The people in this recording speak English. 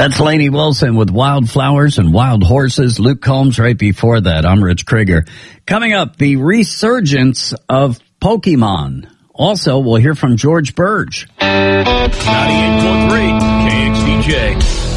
That's Lainey Wilson with Wildflowers and Wild Horses. Luke Combs right before that. I'm Rich Krieger. Coming up, the resurgence of Pokemon. Also, we'll hear from George Burge. 98.3 KXDJ.